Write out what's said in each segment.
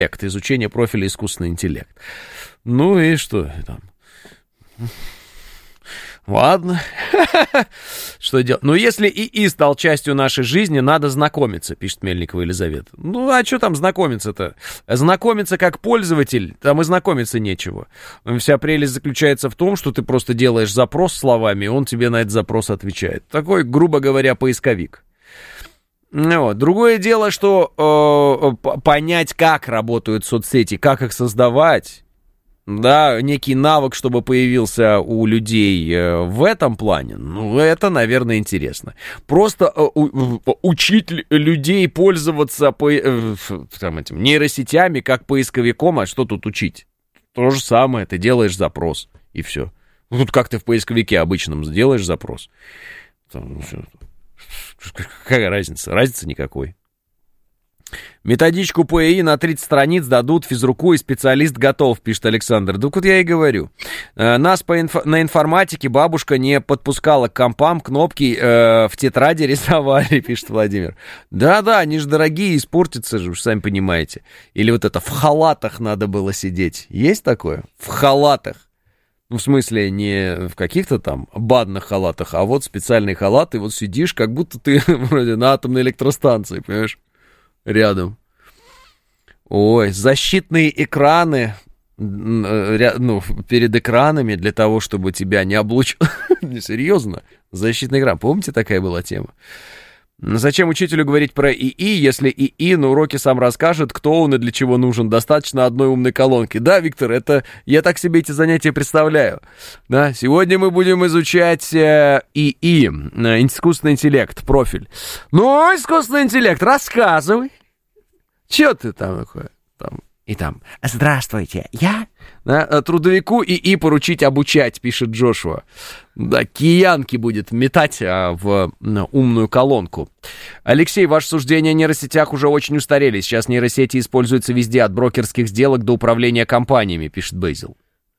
изучение профиля искусственный интеллект. Ну и что там? Ладно. Что делать? Ну, если ИИ стал частью нашей жизни, надо знакомиться, пишет Мельникова Елизавета. Ну, а что там знакомиться-то? Знакомиться как пользователь, там и знакомиться нечего. Вся прелесть заключается в том, что ты просто делаешь запрос словами, и он тебе на этот запрос отвечает. Такой, грубо говоря, поисковик. Вот. Другое дело, что понять, как работают соцсети, как их создавать, да, некий навык, чтобы появился у людей в этом плане, ну, это, наверное, интересно. Просто учить людей пользоваться этим, нейросетями как поисковиком, а что тут учить? То же самое, ты делаешь запрос, и все. Ну, тут как ты в поисковике обычном сделаешь запрос. Какая разница? Разницы никакой. Методичку по ИИ на 30 страниц дадут физруку, и специалист готов, пишет Александр. Да вот я и говорю. Нас на информатике бабушка не подпускала к компам, кнопки в тетради рисовали, пишет Владимир. Да-да, они же дорогие, испортятся же, вы сами понимаете. Или вот это в халатах надо было сидеть. Есть такое? В халатах. Ну, в смысле, не в каких-то там бадных халатах, а вот специальные халаты, вот сидишь, как будто ты вроде на атомной электростанции, понимаешь? Рядом. Ой, защитные экраны, ну, перед экранами для того, чтобы тебя не облучил. Серьезно, защитный экран. Помните, такая была тема? Зачем учителю говорить про ИИ, если ИИ на уроке сам расскажет, кто он и для чего нужен? Достаточно одной умной колонки. Да, Виктор, это я так себе эти занятия представляю. Да, сегодня мы будем изучать ИИ, искусственный интеллект, профиль. Ну, искусственный интеллект, рассказывай. Че ты там такое? И там, здравствуйте, я... Да, трудовику ИИ поручить обучать, пишет Джошуа. Да, киянки будет метать в умную колонку. Алексей, ваше суждение о нейросетях уже очень устарели. Сейчас нейросети используются везде, от брокерских сделок до управления компаниями, пишет Бейзил.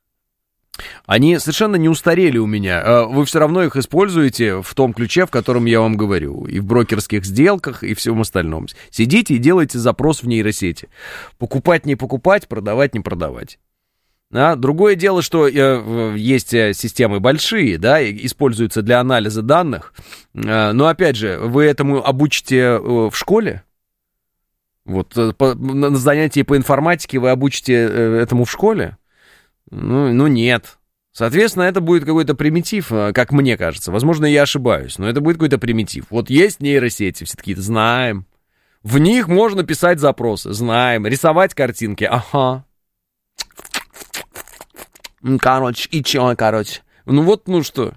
Они совершенно не устарели у меня. Вы все равно их используете в том ключе, в котором я вам говорю. И в брокерских сделках, и всем остальном. Сидите и делайте запрос в нейросети. Покупать, не покупать, продавать, не продавать. А другое дело, что есть системы большие, да, используются для анализа данных. Но, опять же, вы этому обучите в школе? Вот на занятии по информатике вы обучите этому в школе? Ну, нет. Соответственно, это будет какой-то примитив, как мне кажется. Возможно, я ошибаюсь, но это будет какой-то примитив. Вот есть нейросети, все-таки знаем. В них можно писать запросы, знаем. Рисовать картинки, ага. Короче, и чё, короче? Ну вот, ну что?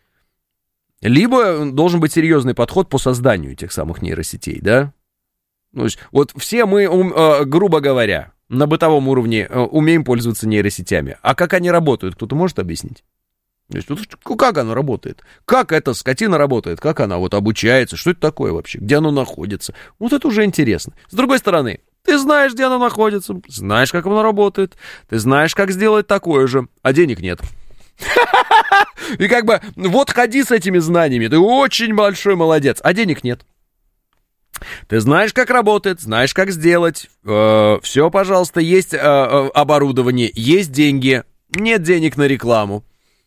Либо должен быть серьезный подход по созданию этих самых нейросетей, да? Ну, вот все мы, грубо говоря, на бытовом уровне умеем пользоваться нейросетями. А как они работают, кто-то может объяснить? То есть, как оно работает? Как эта скотина работает? Как она вот обучается? Что это такое вообще? Где оно находится? Вот это уже интересно. С другой стороны, ты знаешь, где оно находится, знаешь, как оно работает, ты знаешь, как сделать такое же, а денег нет. И как бы, вот ходи с этими знаниями, ты очень большой молодец, а денег нет. Ты знаешь, как работает, знаешь, как сделать. Все, пожалуйста, есть оборудование, есть деньги, нет денег на рекламу.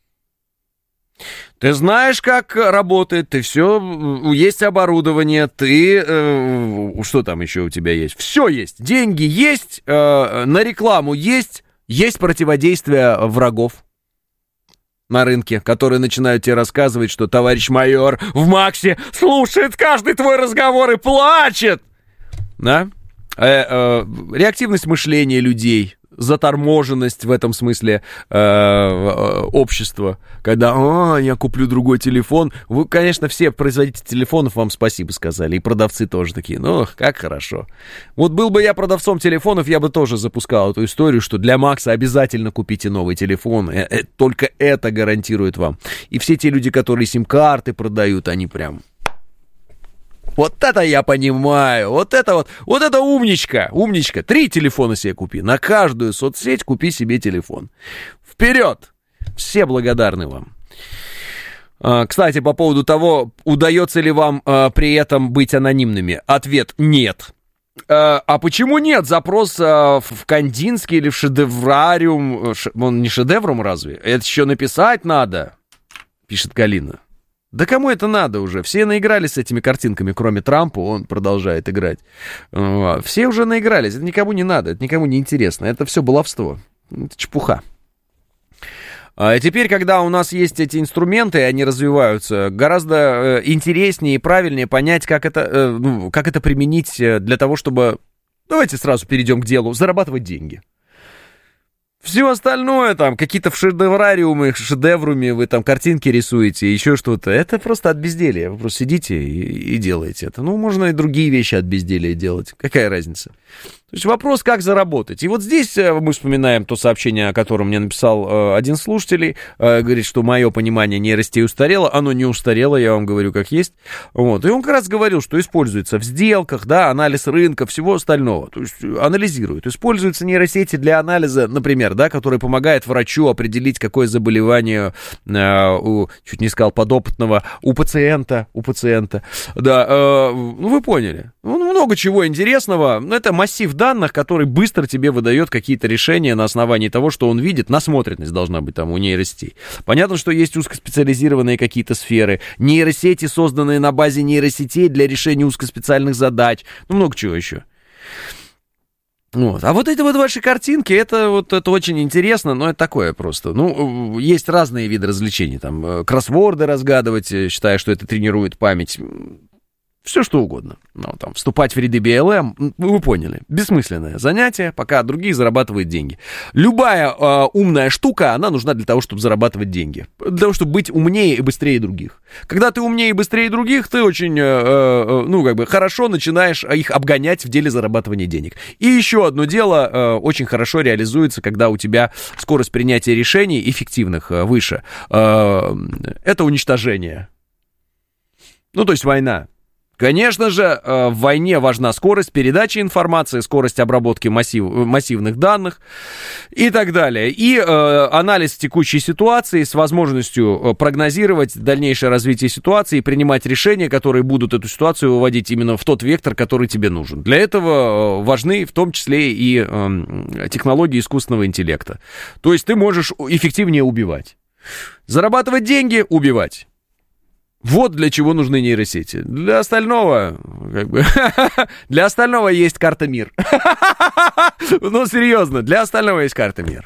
Ты знаешь, как работает, ты все, есть оборудование, ты, что там еще у тебя есть? Все есть, деньги есть, на рекламу есть противодействие врагов на рынке, которые начинают тебе рассказывать, что товарищ майор в Максе слушает каждый твой разговор и плачет. Да? Реактивность мышления людей, заторможенность в этом смысле общества, когда я куплю другой телефон. Вы, конечно, все производители телефонов вам спасибо сказали, и продавцы тоже такие, ну, как хорошо. Вот был бы я продавцом телефонов, я бы тоже запускал эту историю, что для Макса обязательно купите новый телефон, только это гарантирует вам. И все те люди, которые сим-карты продают, они прям... Вот это я понимаю, вот это умничка, 3 телефона себе купи, на каждую соцсеть купи себе телефон. Вперед! Все благодарны вам. Кстати, по поводу того, удается ли вам при этом быть анонимными, ответ нет. А почему нет? Запрос в Кандинский или в Шедеврариум. Он не Шедеврум разве? Это еще написать надо, пишет Галина. Да кому это надо уже? Все наигрались с этими картинками, кроме Трампа, он продолжает играть. Все уже наигрались, это никому не надо, это никому не интересно. Это все баловство, это чепуха. А теперь, когда у нас есть эти инструменты, и они развиваются, гораздо интереснее и правильнее понять, как это применить для того, чтобы, давайте сразу перейдем к делу, зарабатывать деньги. Все остальное, там, какие-то в шедевруме вы там картинки рисуете, еще что-то, это просто от безделия. Вы просто сидите и делаете это. Ну, можно и другие вещи от безделия делать. Какая разница? То есть вопрос, как заработать. И вот здесь мы вспоминаем то сообщение, о котором мне написал один слушатель. Говорит, что мое понимание нейросетей устарело. Оно не устарело, я вам говорю, как есть. Вот. И он как раз говорил, что используется в сделках, да, анализ рынка, всего остального. То есть анализируют. Используются нейросети для анализа, например, да, который помогает врачу определить, какое заболевание чуть не сказал подопытного, у пациента. Да, ну вы поняли. Ну, много чего интересного. Это массив данных, который быстро тебе выдает какие-то решения на основании того, что он видит. Насмотренность должна быть там у нейросетей. Понятно, что есть узкоспециализированные какие-то сферы. Нейросети, созданные на базе нейросетей для решения узкоспециальных задач. Ну, много чего еще. Вот. А вот эти вот ваши картинки, это очень интересно, но это такое просто. Ну, есть разные виды развлечений. Там кроссворды разгадывать, считая, что это тренирует память. Все что угодно. Ну, там, вступать в ряды BLM, вы поняли. Бессмысленное занятие, пока другие зарабатывают деньги. Любая умная штука, она нужна для того, чтобы зарабатывать деньги. Для того, чтобы быть умнее и быстрее других. Когда ты умнее и быстрее других, ты очень, хорошо начинаешь их обгонять в деле зарабатывания денег. И еще одно дело очень хорошо реализуется, когда у тебя скорость принятия решений эффективных выше. Это уничтожение. Ну, то есть война. Конечно же, в войне важна скорость передачи информации, скорость обработки массивных данных и так далее. И анализ текущей ситуации с возможностью прогнозировать дальнейшее развитие ситуации и принимать решения, которые будут эту ситуацию выводить именно в тот вектор, который тебе нужен. Для этого важны в том числе и технологии искусственного интеллекта. То есть ты можешь эффективнее убивать. Зарабатывать деньги, убивать. Вот для чего нужны нейросети. Для остального, для остального есть карта МИР. Ну, серьезно, для остального есть карта МИР.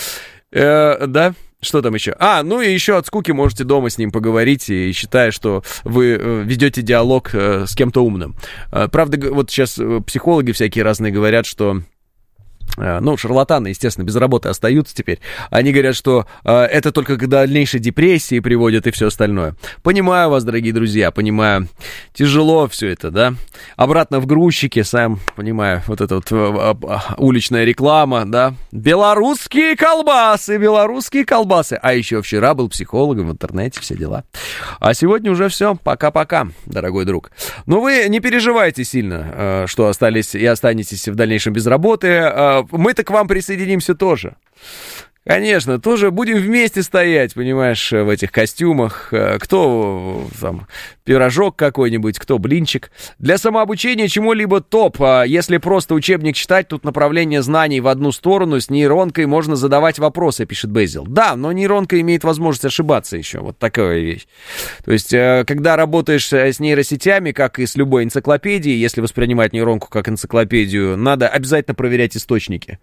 Да? Что там еще? Ну и еще от скуки можете дома с ним поговорить, и считая, что вы ведете диалог с кем-то умным. Правда, вот сейчас психологи всякие разные говорят, что... шарлатаны, естественно, без работы остаются теперь. Они говорят, что это только к дальнейшей депрессии приводит и все остальное. Понимаю вас, дорогие друзья, понимаю. Тяжело все это, да? Обратно в грузчике, сам понимаю, вот эта вот уличная реклама, да? Белорусские колбасы. А еще вчера был психологом в интернете, все дела. А сегодня уже все, пока-пока, дорогой друг. Но вы не переживайте сильно, что остались и останетесь в дальнейшем без работы. Мы-то к вам присоединимся тоже. Конечно, тоже будем вместе стоять, понимаешь, в этих костюмах. Кто там пирожок какой-нибудь, кто блинчик. Для самообучения чему-либо топ. Если просто учебник читать, тут направление знаний в одну сторону. С нейронкой можно задавать вопросы, пишет Безил. Да, но нейронка имеет возможность ошибаться еще. Вот такая вещь. То есть, когда работаешь с нейросетями, как и с любой энциклопедией, если воспринимать нейронку как энциклопедию, надо обязательно проверять источники.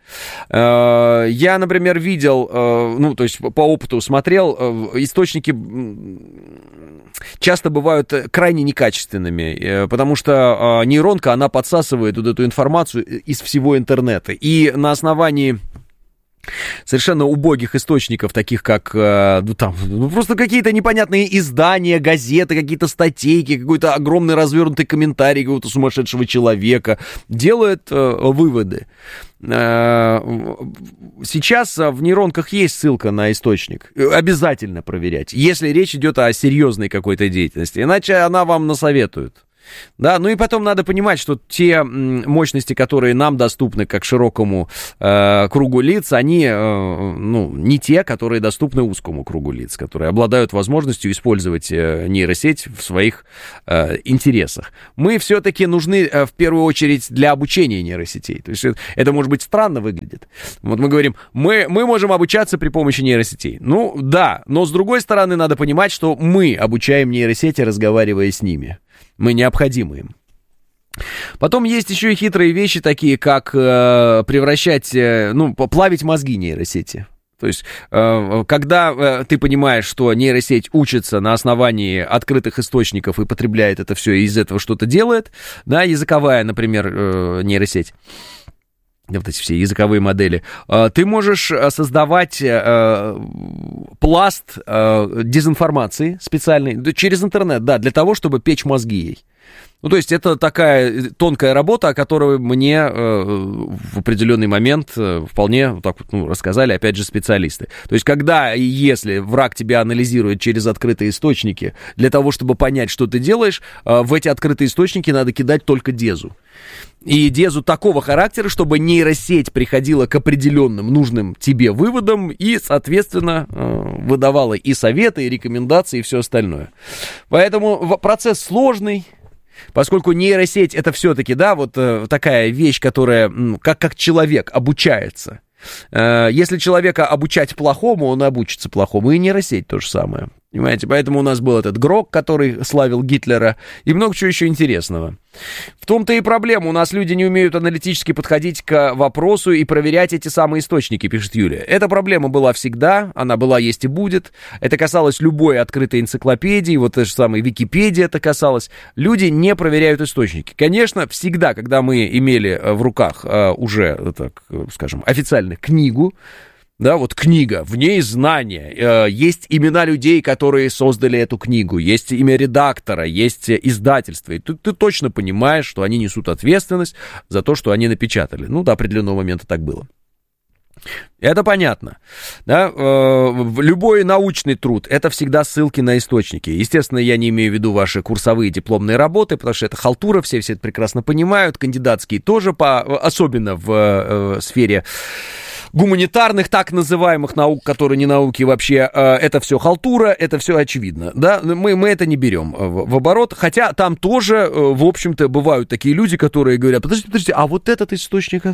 Я, например, видел, то есть по опыту смотрел, источники часто бывают крайне некачественными, потому что нейронка, она подсасывает вот эту информацию из всего интернета. И на основании совершенно убогих источников, таких как просто какие-то непонятные издания, газеты, какие-то статейки, какой-то огромный развернутый комментарий какого-то сумасшедшего человека, делает выводы. Сейчас в нейронках есть ссылка на источник. Обязательно проверять, если речь идет о серьезной какой-то деятельности. Иначе она вам насоветует. Да, ну и потом надо понимать, что те мощности, которые нам доступны как широкому кругу лиц, они не те, которые доступны узкому кругу лиц, которые обладают возможностью использовать нейросеть в своих интересах. Мы все-таки нужны в первую очередь для обучения нейросетей. То есть это, может быть, странно выглядит. Вот мы говорим, мы можем обучаться при помощи нейросетей. Ну да, но с другой стороны надо понимать, что мы обучаем нейросети, разговаривая с ними. Мы необходимы им. Потом есть еще и хитрые вещи, такие как плавить мозги нейросети. То есть, когда ты понимаешь, что нейросеть учится на основании открытых источников и потребляет это все, и из этого что-то делает, да, языковая, например, нейросеть, вот эти все языковые модели, ты можешь создавать пласт дезинформации специальный через интернет, да, для того, чтобы печь мозги ей. Ну, то есть это такая тонкая работа, о которой мне в определенный момент вполне так вот, рассказали, опять же, специалисты. То есть когда и если враг тебя анализирует через открытые источники, для того, чтобы понять, что ты делаешь, в эти открытые источники надо кидать только дезу. И дезу такого характера, чтобы нейросеть приходила к определенным нужным тебе выводам и, соответственно, выдавала и советы, и рекомендации, и все остальное. Поэтому процесс сложный. Поскольку нейросеть это все-таки, да, вот такая вещь, которая как человек обучается. Если человека обучать плохому, он обучится плохому. И нейросеть то же самое. Понимаете? Поэтому у нас был этот Грок, который славил Гитлера, и много чего еще интересного. В том-то и проблема. У нас люди не умеют аналитически подходить к вопросу и проверять эти самые источники, пишет Юлия. Эта проблема была всегда, она была, есть и будет. Это касалось любой открытой энциклопедии, вот той же самой Википедии это касалось. Люди не проверяют источники. Конечно, всегда, когда мы имели в руках уже, так скажем, официальную книгу, да, вот книга, в ней знания, есть имена людей, которые создали эту книгу, есть имя редактора, есть издательство, и ты точно понимаешь, что они несут ответственность за то, что они напечатали. Ну, до определенного момента так было. Это понятно. Да? Любой научный труд — это всегда ссылки на источники. Естественно, я не имею в виду ваши курсовые дипломные работы, потому что это халтура, все это прекрасно понимают, кандидатские тоже, особенно в сфере гуманитарных, так называемых наук, которые не науки вообще, это все халтура, это все очевидно, да, мы это не берем в оборот, хотя там тоже, в общем-то, бывают такие люди, которые говорят, подождите, а вот этот источник,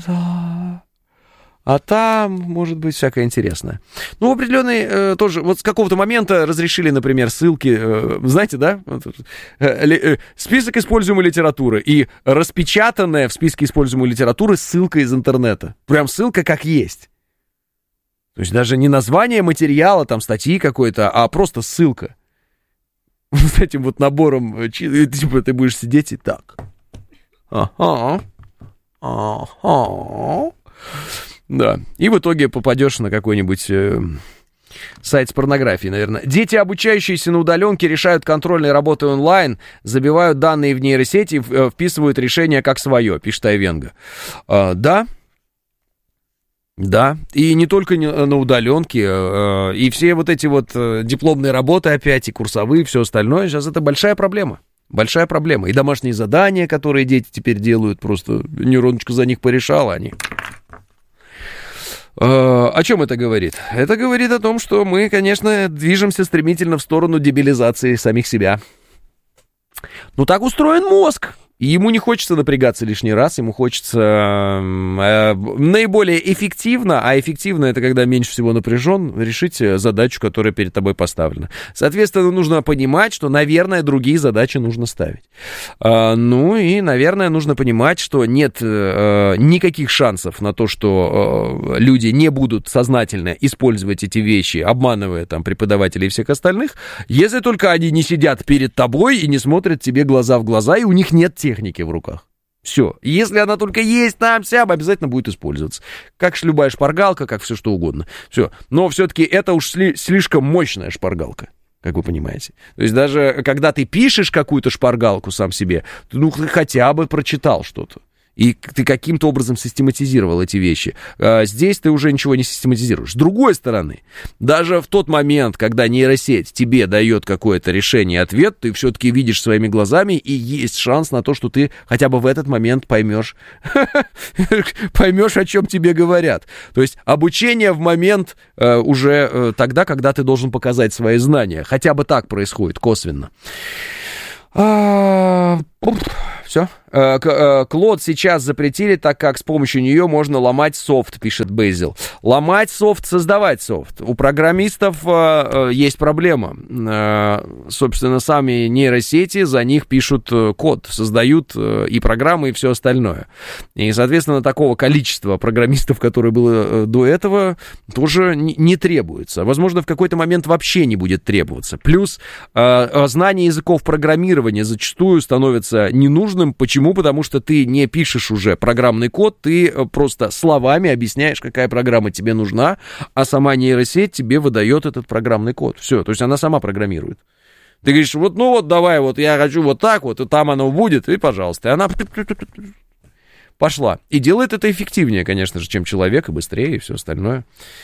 а там, может быть, всякое интересное. Ну, определенный тоже, вот с какого-то момента разрешили, например, ссылки, знаете, да, список используемой литературы и распечатанная в списке используемой литературы ссылка из интернета. Прям ссылка как есть. То есть даже не название материала, там, статьи какой-то, а просто ссылка. С этим вот набором, типа, ты будешь сидеть и так. Ага. Да, и в итоге попадешь на какой-нибудь сайт с порнографией, наверное. Дети, обучающиеся на удаленке, решают контрольные работы онлайн, забивают данные в нейросети, вписывают решение как свое, пишет Айвенга. Да, и не только на удаленке, и все вот эти вот дипломные работы опять, и курсовые, и все остальное, сейчас это большая проблема. Большая проблема. И домашние задания, которые дети теперь делают, просто нейроночка за них порешала, они... О чем это говорит? Это говорит о том, что мы, конечно, движемся стремительно в сторону дебилизации самих себя. Ну, так устроен мозг. И ему не хочется напрягаться лишний раз, ему хочется наиболее эффективно, а эффективно это когда меньше всего напряжен, решить задачу, которая перед тобой поставлена. Соответственно, нужно понимать, что, наверное, другие задачи нужно ставить. Ну и, наверное, нужно понимать, что нет никаких шансов на то, что люди не будут сознательно использовать эти вещи, обманывая там преподавателей и всех остальных, если только они не сидят перед тобой и не смотрят тебе глаза в глаза, и у них нет техники в руках. Все. Если она только есть там, сям, обязательно будет использоваться. Как любая шпаргалка, как все что угодно. Все. Но все-таки это уж слишком мощная шпаргалка, как вы понимаете. То есть даже когда ты пишешь какую-то шпаргалку сам себе, ты, ну, хотя бы прочитал что-то. И ты каким-то образом систематизировал эти вещи. Здесь ты уже ничего не систематизируешь. С другой стороны, даже в тот момент, когда нейросеть тебе дает какое-то решение, ответ, ты все-таки видишь своими глазами, и есть шанс на то, что ты хотя бы в этот момент поймешь, о чем тебе говорят. То есть обучение в момент уже тогда, когда ты должен показать свои знания. Хотя бы так происходит, косвенно. Все. Клод сейчас запретили, так как с помощью нее можно ломать софт, пишет Бейзил. Ломать софт, создавать софт. У программистов есть проблема. Собственно, сами нейросети за них пишут код, создают и программы, и все остальное. И, соответственно, такого количества программистов, которое было до этого, тоже не требуется. Возможно, в какой-то момент вообще не будет требоваться. Плюс знание языков программирования зачастую становится ненужным. Почему? Потому что ты не пишешь уже программный код, ты просто словами объясняешь, какая программа тебе нужна, а сама нейросеть тебе выдает этот программный код. Все, то есть она сама программирует. Ты говоришь, давай, я хочу вот так вот, и там оно будет, и пожалуйста. И она пошла. И делает это эффективнее, конечно же, чем человек, и быстрее, и все остальное.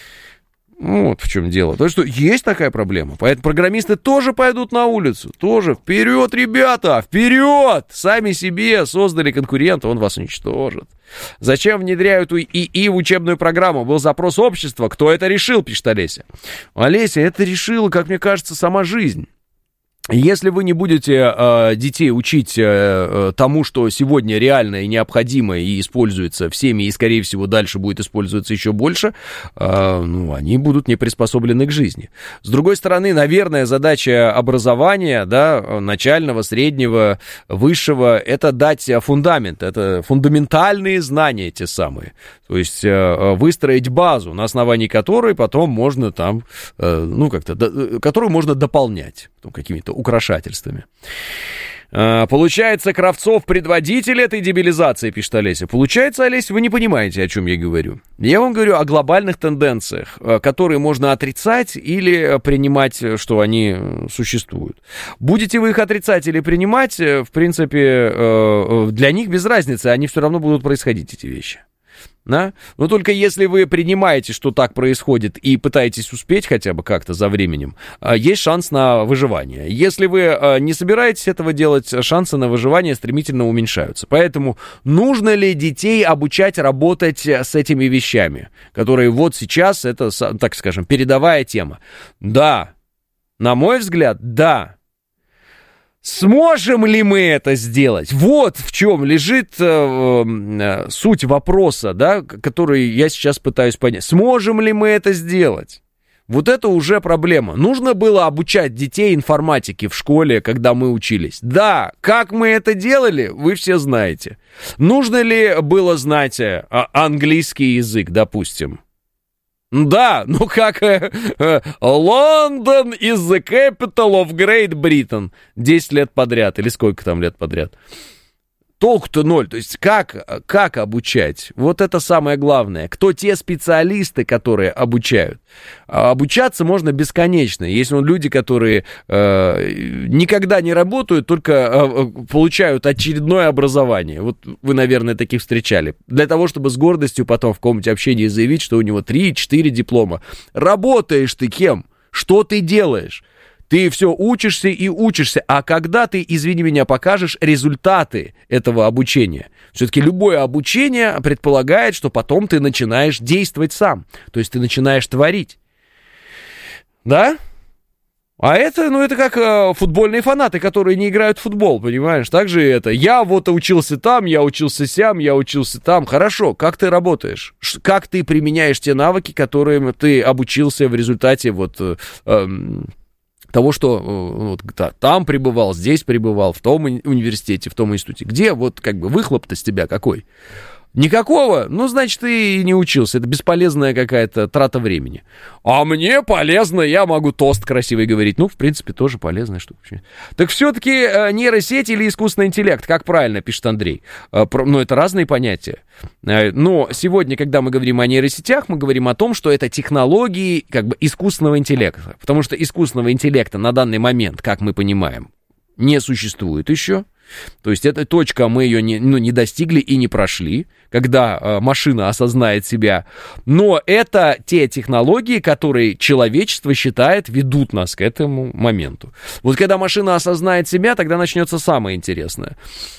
Вот в чем дело. То, что есть такая проблема. Поэтому программисты тоже пойдут на улицу. Тоже вперед, ребята, вперед! Сами себе создали конкурента, он вас уничтожит. Зачем внедряют ИИ в учебную программу? Был запрос общества. Кто это решил, пишет Олеся. Олеся, это решила, как мне кажется, сама жизнь. Если вы не будете детей учить тому, что сегодня реально и необходимо и используется всеми, и, скорее всего, дальше будет использоваться еще больше, они будут не приспособлены к жизни. С другой стороны, наверное, задача образования, да, начального, среднего, высшего, это дать фундамент, это фундаментальные знания те самые. То есть выстроить базу, на основании которой потом можно там, которую можно дополнять какими-то украшательствами. Получается, Кравцов предводитель этой дебилизации, пишет Олеся. Получается, Олеся, вы не понимаете, о чем я говорю. Я вам говорю о глобальных тенденциях, которые можно отрицать или принимать, что они существуют. Будете вы их отрицать или принимать, в принципе, для них без разницы, они все равно будут происходить, эти вещи. Да? Но только если вы принимаете, что так происходит, и пытаетесь успеть хотя бы как-то за временем, есть шанс на выживание. Если вы не собираетесь этого делать, шансы на выживание стремительно уменьшаются. Поэтому нужно ли детей обучать работать с этими вещами, которые вот сейчас, это, так скажем, передовая тема? Да, на мой взгляд, да. Сможем ли мы это сделать? Вот в чем лежит суть вопроса, да, который я сейчас пытаюсь понять. Сможем ли мы это сделать? Вот это уже проблема. Нужно было обучать детей информатике в школе, когда мы учились. Да, как мы это делали, вы все знаете. Нужно ли было знать английский язык, допустим? Да, как London is the capital of Great Britain. 10 лет подряд, или сколько там лет подряд. Толку-то ноль. То есть как обучать? Вот это самое главное. Кто те специалисты, которые обучают? Обучаться можно бесконечно. Есть люди, которые никогда не работают, только получают очередное образование. Вот вы, наверное, таких встречали. Для того, чтобы с гордостью потом в каком-нибудь общении заявить, что у него 3-4 диплома. Работаешь ты кем? Что ты делаешь? Ты все учишься и учишься, а когда ты, извини меня, покажешь результаты этого обучения? Все-таки любое обучение предполагает, что потом ты начинаешь действовать сам, то есть ты начинаешь творить. Да? А это как футбольные фанаты, которые не играют в футбол, понимаешь? Так же это. Я учился там, я учился сям, я учился там. Хорошо, как ты работаешь? Как ты применяешь те навыки, которым ты обучился в результате того, что там пребывал, здесь пребывал, в том университете, в том институте. Где выхлоп-то с тебя какой? Никакого? Значит, ты и не учился. Это бесполезная какая-то трата времени. А мне полезно, я могу тост красивый говорить. В принципе, тоже полезная штука. Так все-таки нейросеть или искусственный интеллект? Как правильно, пишет Андрей. Это разные понятия. Но сегодня, когда мы говорим о нейросетях, мы говорим о том, что это технологии искусственного интеллекта. Потому что искусственного интеллекта на данный момент, как мы понимаем, не существует еще. То есть эта точка, мы ее не достигли и не прошли, когда машина осознает себя. Но это те технологии, которые человечество считает ведут нас к этому моменту. Вот когда машина осознает себя, тогда начнется самое интересное.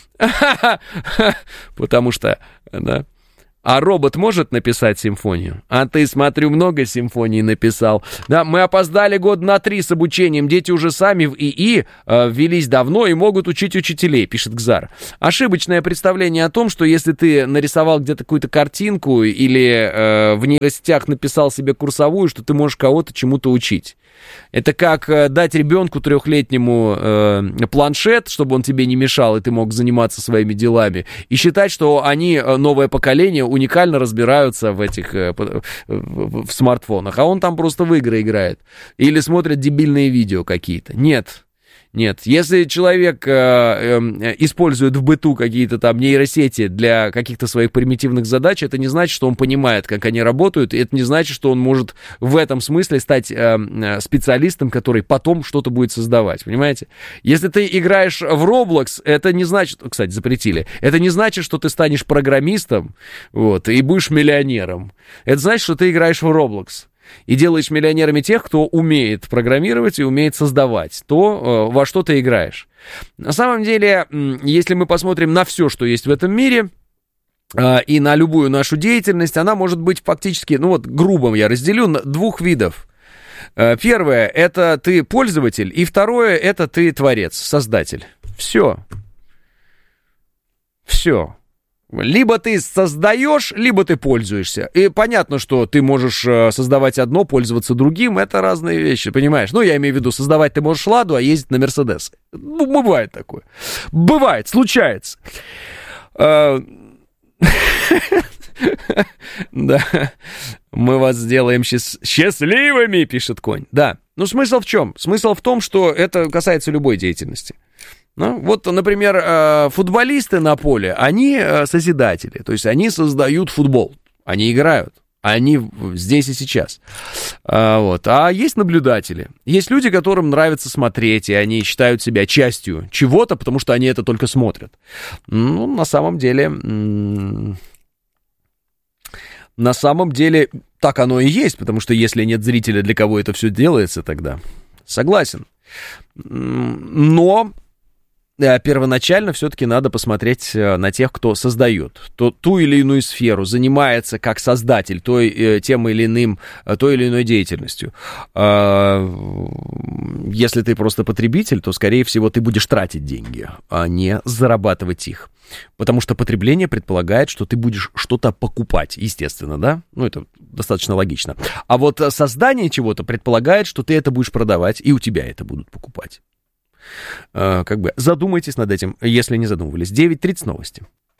Потому что, да. А робот может написать симфонию? А ты, смотрю, много симфоний написал. Да, мы опоздали год на 3 с обучением. Дети уже сами в ИИ ввелись давно и могут учить учителей, пишет Гзар. Ошибочное представление о том, что если ты нарисовал где-то какую-то картинку или в нейросетях написал себе курсовую, что ты можешь кого-то чему-то учить. Это как дать ребенку 3-летнему планшет, чтобы он тебе не мешал, и ты мог заниматься своими делами, и считать, что они, новое поколение, уникально разбираются в этих в смартфонах, а он там просто в игры играет. Или смотрит дебильные видео какие-то. Нет, если человек использует в быту какие-то там нейросети для каких-то своих примитивных задач, это не значит, что он понимает, как они работают, и это не значит, что он может в этом смысле стать специалистом, который потом что-то будет создавать, понимаете? Если ты играешь в Roblox, это не значит, кстати, запретили, это не значит, что ты станешь программистом, вот, и будешь миллионером. Это значит, что ты играешь в Roblox. И делаешь миллионерами тех, кто умеет программировать и умеет создавать то, во что ты играешь. На самом деле, если мы посмотрим на все, что есть в этом мире, и на любую нашу деятельность, она может быть фактически, грубо я разделю на 2 видов. Первое, это ты пользователь, и второе, это ты творец, создатель. Все. Либо ты создаешь, либо ты пользуешься. И понятно, что ты можешь создавать одно, пользоваться другим. Это разные вещи, понимаешь? Я имею в виду, создавать ты можешь Ладу, а ездить на Мерседес. Бывает такое. Бывает, случается. Да. Мы вас сделаем счастливыми, пишет Конь. Да. Смысл в чем? Смысл в том, что это касается любой деятельности. Например, футболисты на поле, они созидатели, то есть они создают футбол, они играют, они здесь и сейчас. А есть наблюдатели, есть люди, которым нравится смотреть, и они считают себя частью чего-то, потому что они это только смотрят. На самом деле так оно и есть, потому что если нет зрителя, для кого это все делается, тогда согласен. Но первоначально все-таки надо посмотреть на тех, кто создает ту или иную сферу, занимается как создатель той или иной деятельностью. Если ты просто потребитель, то, скорее всего, ты будешь тратить деньги, а не зарабатывать их. Потому что потребление предполагает, что ты будешь что-то покупать, естественно, да? Это достаточно логично. А вот создание чего-то предполагает, что ты это будешь продавать, и у тебя это будут покупать. Задумайтесь над этим, если не задумывались. 9:30 новости.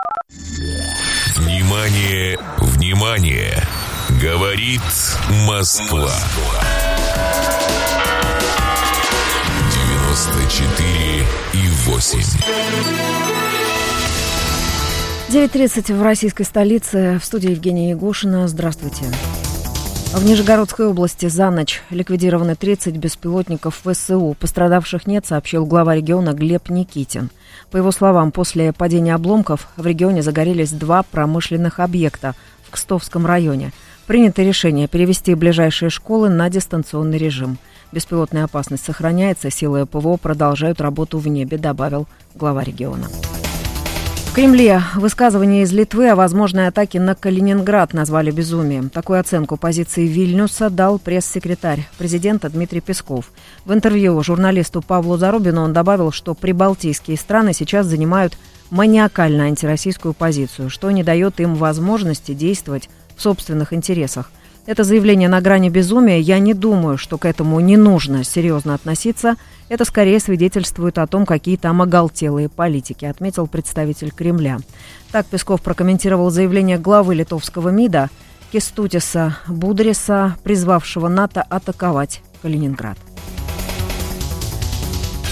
Внимание, внимание! Говорит Москва. 94,8. 9:30 в российской столице. В студии Евгения Егошина. Здравствуйте. В Нижегородской области за ночь ликвидированы 30 беспилотников ВСУ. Пострадавших нет, сообщил глава региона Глеб Никитин. По его словам, после падения обломков в регионе загорелись 2 промышленных объекта в Кстовском районе. Принято решение перевести ближайшие школы на дистанционный режим. Беспилотная опасность сохраняется, силы ПВО продолжают работу в небе, добавил глава региона. В Кремле высказывания из Литвы о возможной атаке на Калининград назвали безумием. Такую оценку позиции Вильнюса дал пресс-секретарь президента Дмитрий Песков. В интервью журналисту Павлу Зарубину он добавил, что прибалтийские страны сейчас занимают маниакально антироссийскую позицию, что не дает им возможности действовать в собственных интересах. Это заявление на грани безумия. Я не думаю, что к этому не нужно серьезно относиться. Это скорее свидетельствует о том, какие там оголтелые политики, отметил представитель Кремля. Так Песков прокомментировал заявление главы литовского МИДа Кестутиса Будриса, призвавшего НАТО атаковать Калининград.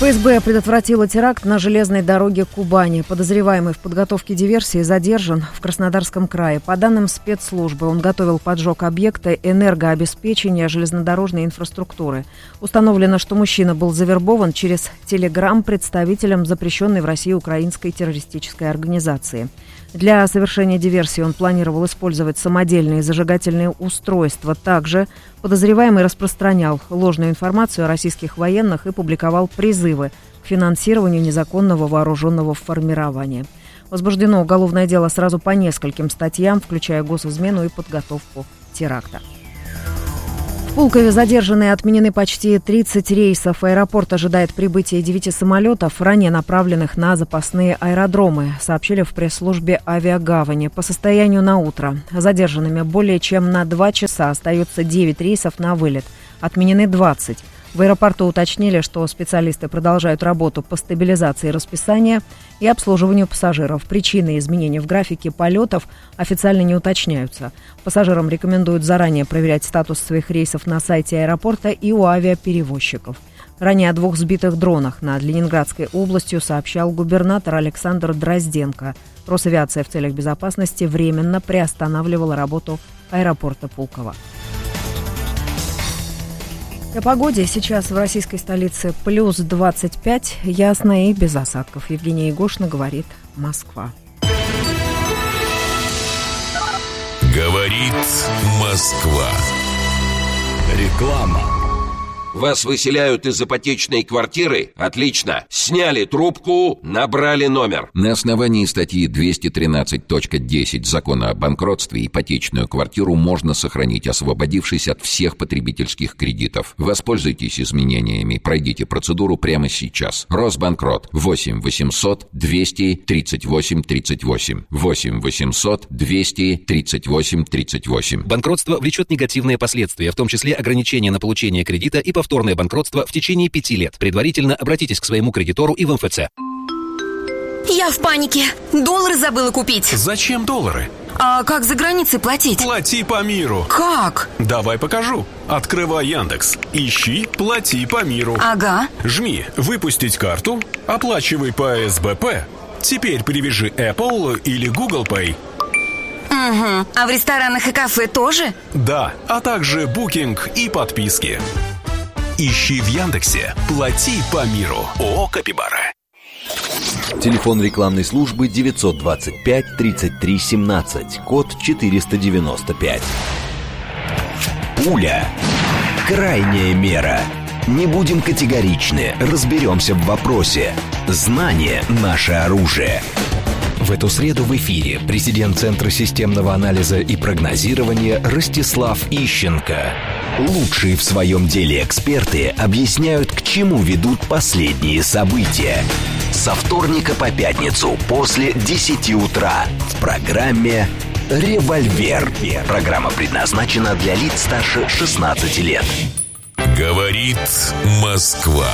ФСБ предотвратила теракт на железной дороге Кубани. Подозреваемый в подготовке диверсии задержан в Краснодарском крае. По данным спецслужбы, он готовил поджог объекта энергообеспечения железнодорожной инфраструктуры. Установлено, что мужчина был завербован через Telegram представителем запрещенной в России украинской террористической организации. Для совершения диверсии он планировал использовать самодельные зажигательные устройства. Также подозреваемый распространял ложную информацию о российских военных и публиковал призывы к финансированию незаконного вооруженного формирования. Возбуждено уголовное дело сразу по нескольким статьям, включая госизмену и подготовку теракта. В Пулкове задержаны и отменены почти 30 рейсов. Аэропорт ожидает прибытия 9 самолетов, ранее направленных на запасные аэродромы, сообщили в пресс-службе авиагавани. По состоянию на утро задержанными более чем на 2 часа остается 9 рейсов на вылет. Отменены 20. В аэропорту уточнили, что специалисты продолжают работу по стабилизации расписания и обслуживанию пассажиров. Причины изменений в графике полетов официально не уточняются. Пассажирам рекомендуют заранее проверять статус своих рейсов на сайте аэропорта и у авиаперевозчиков. Ранее о 2 сбитых дронах над Ленинградской областью сообщал губернатор Александр Дрозденко. Росавиация в целях безопасности временно приостанавливала работу аэропорта Пулково. О погоде. Сейчас в российской столице плюс 25, ясно и без осадков. Евгения Егошина, говорит Москва. Говорит Москва. Реклама. Вас выселяют из ипотечной квартиры? Отлично. Сняли трубку, набрали номер. На основании статьи 213.10 Закона о банкротстве ипотечную квартиру можно сохранить, освободившись от всех потребительских кредитов. Воспользуйтесь изменениями, пройдите процедуру прямо сейчас. Росбанкрот. 8 800 238 38. 8 800 238 38. Банкротство влечет негативные последствия, в том числе ограничения на получение кредита и повторное банкротство в течение 5 лет. Предварительно обратитесь к своему кредитору и в МФЦ. Я в панике. Доллары забыла купить. Зачем доллары? А как за границей платить? Плати по миру. Как? Давай покажу. Открывай Яндекс. Ищи «Плати по миру». Ага. Жми «Выпустить карту», оплачивай по СБП. Теперь привяжи Apple или Google Pay. Угу. А в ресторанах и кафе тоже? Да, а также букинг и подписки. Ищи в Яндексе «Плати по миру». ООО «Капибара». Телефон рекламной службы 925 33 17, код 495. Пуля. Крайняя мера. Не будем категоричны, разберемся в вопросе. Знание – наше оружие. В эту среду в эфире президент Центра системного анализа и прогнозирования Ростислав Ищенко. Лучшие в своем деле эксперты объясняют, к чему ведут последние события. Со вторника по пятницу после 10 утра в программе «Револьвер». Программа предназначена для лиц старше 16 лет. Говорит Москва.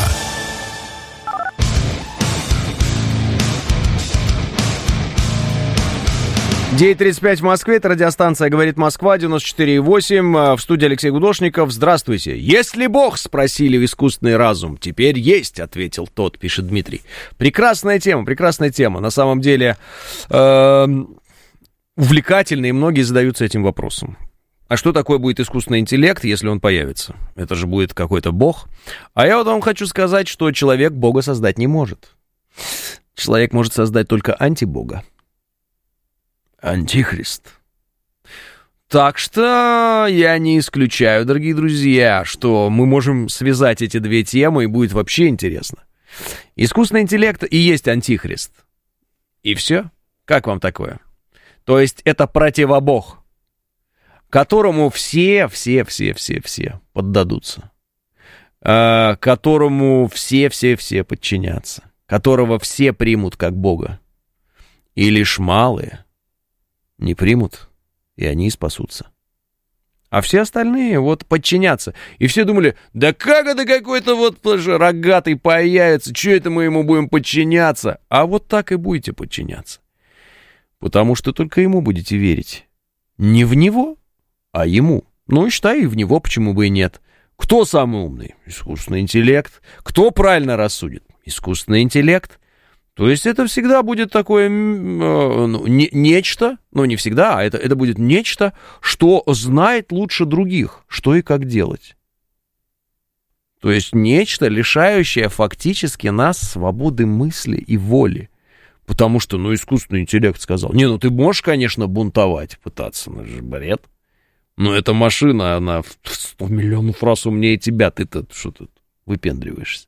9:35 в Москве, это радиостанция «Говорит Москва», 94,8, в студии Алексей Гудошников. Здравствуйте. «Есть ли Бог?» — спросили в искусственный разум. «Теперь есть», — ответил тот, пишет Дмитрий. Прекрасная тема. На самом деле увлекательная, и многие задаются этим вопросом. А что такое будет искусственный интеллект, если он появится? Это же будет какой-то Бог. А я вот вам хочу сказать, что человек Бога создать не может. Человек может создать только антибога. Антихрист. Так что я не исключаю, дорогие друзья, что мы можем связать эти две темы, и будет вообще интересно. Искусственный интеллект и есть антихрист. И все? Как вам такое? То есть это противобог, которому все поддадутся, которому все подчинятся, которого все примут как Бога. И лишь малые не примут, и они спасутся. А все остальные вот подчинятся. И все думали, да как это какой-то вот рогатый появится, что это мы ему будем подчиняться? А вот так и будете подчиняться. Потому что только ему будете верить. Не в него, а ему. Ну и считай, и в него почему бы и нет. Кто самый умный? Искусственный интеллект. Кто правильно рассудит? искусственный интеллект. То есть это всегда будет такое нечто, ну не всегда, а это будет нечто, что знает лучше других, что и как делать. То есть нечто, лишающее фактически нас свободы мысли и воли. Потому что, искусственный интеллект сказал, ты можешь, конечно, бунтовать, пытаться, но это же бред. Но эта машина, она в 100 миллионов раз умнее тебя, ты-то что тут выпендриваешься.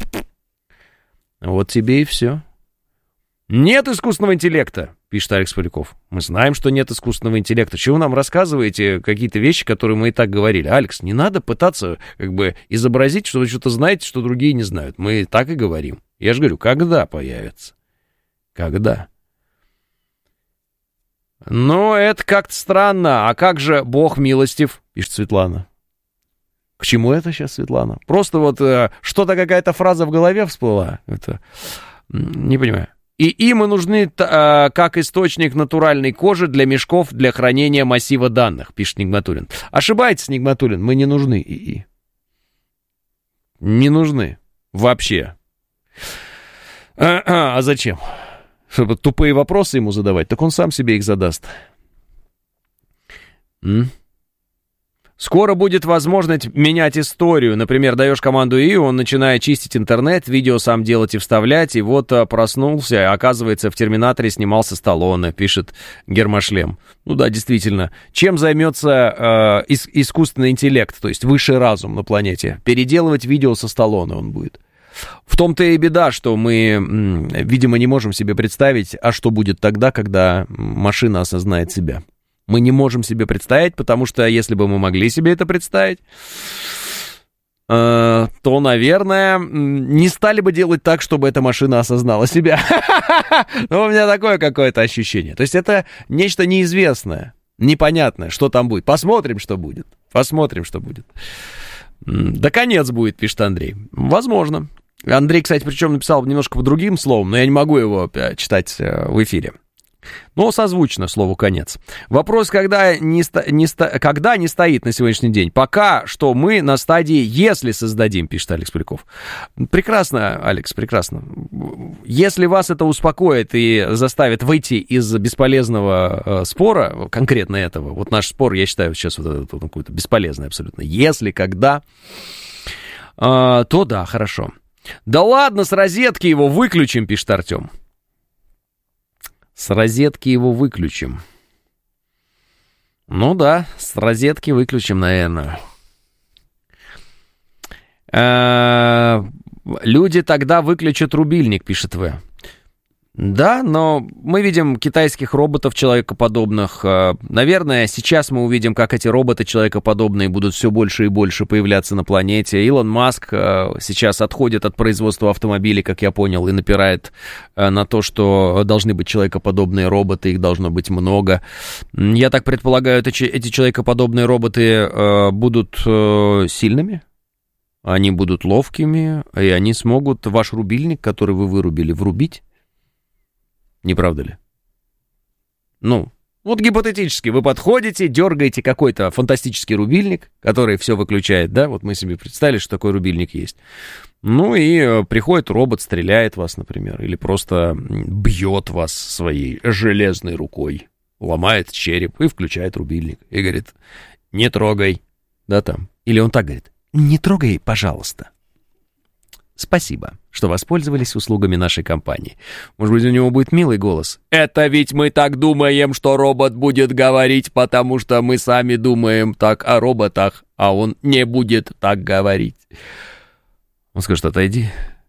Вот тебе и все. Нет искусственного интеллекта, пишет Алекс Поляков. Мы знаем, что нет искусственного интеллекта. Чего вы нам рассказываете какие-то вещи, которые мы и так говорили? Алекс, не надо пытаться изобразить, что вы что-то знаете, что другие не знают. Мы так и говорим. Я же говорю, когда появится? Когда? Это как-то странно. А как же Бог милостив, пишет Светлана. К чему это сейчас, Светлана? Просто что-то, какая-то фраза в голове всплыла. Это не понимаю. ИИ мы нужны как источник натуральной кожи для мешков для хранения массива данных, пишет Нигматуллин. Ошибается, Нигматуллин, мы не нужны ИИ. Не нужны. Вообще. А зачем? Чтобы тупые вопросы ему задавать, так он сам себе их задаст. Скоро будет возможность менять историю. Например, даешь команду ИИ, он начинает чистить интернет, видео сам делать и вставлять, и проснулся, оказывается, в «Терминаторе» снимался Сталлоне, пишет Гермошлем. Да, действительно. Чем займется искусственный интеллект, то есть высший разум на планете? Переделывать видео со Сталлоне он будет. В том-то и беда, что мы, видимо, не можем себе представить, а что будет тогда, когда машина осознает себя. Мы не можем себе представить, потому что если бы мы могли себе это представить, то, наверное, не стали бы делать так, чтобы эта машина осознала себя. У меня такое какое-то ощущение. То есть это нечто неизвестное, непонятное, что там будет. Посмотрим, что будет. Да конец будет, пишет Андрей. Возможно. Андрей, кстати, причем написал немножко по другим словам, но я не могу его читать в эфире. Но созвучно слову «конец». Вопрос, когда не стоит на сегодняшний день. Пока что мы на стадии «если создадим», пишет Алекс Поляков. Прекрасно, Алекс, прекрасно. Если вас это успокоит и заставит выйти из бесполезного спора, конкретно этого, наш спор, я считаю, сейчас какой-то бесполезный абсолютно. Если, когда, то да, хорошо. Да ладно, с розетки его выключим, пишет Артем. С розетки его выключим. Да, с розетки выключим, наверное. Люди тогда выключат рубильник, пишет В. Да, но мы видим китайских роботов человекоподобных. Наверное, сейчас мы увидим, как эти роботы человекоподобные будут все больше и больше появляться на планете. Илон Маск сейчас отходит от производства автомобилей, как я понял, и напирает на то, что должны быть человекоподобные роботы, их должно быть много. Я так предполагаю, эти человекоподобные роботы будут сильными, они будут ловкими, и они смогут ваш рубильник, который вы вырубили, врубить. Не правда ли? Гипотетически, вы подходите, дергаете какой-то фантастический рубильник, который все выключает, да? Мы себе представили, что такой рубильник есть. И приходит робот, стреляет вас, например, или просто бьет вас своей железной рукой, ломает череп и включает рубильник. И говорит, не трогай, да там. Или он так говорит, не трогай, пожалуйста. Спасибо, что воспользовались услугами нашей компании. Может быть, у него будет милый голос. Это ведь мы так думаем, что робот будет говорить, потому что мы сами думаем так о роботах, а он не будет так говорить. Он скажет, отойди.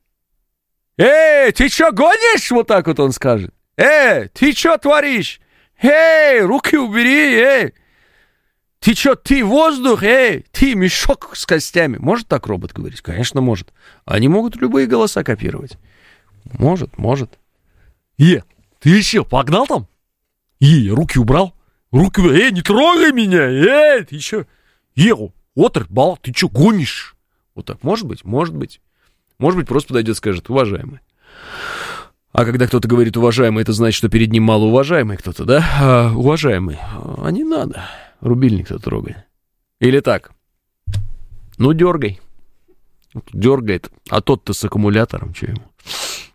Ты что гонишь? Вот так он скажет. Ты что творишь? Руки убери, Ты что, ты воздух, ты мешок с костями. Может так робот говорить? Конечно, может. Они могут любые голоса копировать. Может. Ты еще погнал там? Руки убрал? Не трогай меня, ты что? Бал, ты что, гонишь? Вот так, может быть. Может быть, просто подойдет и скажет, уважаемый. А когда кто-то говорит уважаемый, это значит, что перед ним малоуважаемый кто-то, да? Уважаемый, а не надо. Рубильник-то трогай. Или так. Дергай. Дергает. А тот-то с аккумулятором, что ему?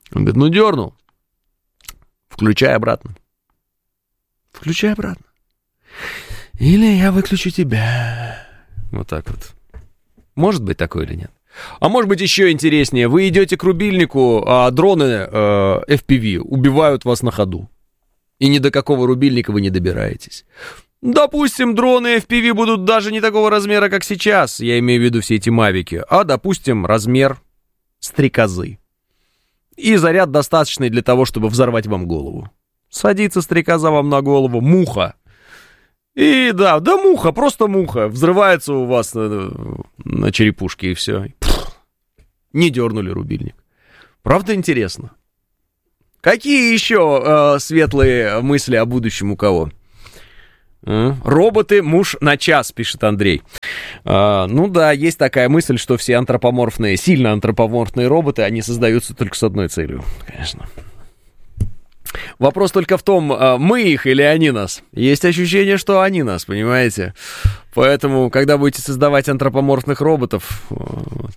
Он говорит, ну дернул. Включай обратно. Включай обратно. Или я выключу тебя. Вот так вот. Может быть такое или нет? А может быть еще интереснее. Вы идете к рубильнику, а дроны FPV убивают вас на ходу. И ни до какого рубильника вы не добираетесь. Допустим, дроны FPV будут даже не такого размера, как сейчас. Я имею в виду все эти мавики. А, допустим, размер стрекозы. И заряд достаточный для того, чтобы взорвать вам голову. Садится стрекоза вам на голову, муха. И да, муха, просто муха. Взрывается у вас на черепушке и все. Не дернули рубильник. Правда интересно? Какие еще светлые мысли о будущем у кого? Роботы, муж на час, пишет Андрей. Ну да, есть такая мысль, что все антропоморфные, сильно антропоморфные роботы, они создаются только с одной целью, конечно. Вопрос только в том, мы их или они нас. Есть ощущение, что они нас, понимаете? Поэтому, когда будете создавать антропоморфных роботов, вот,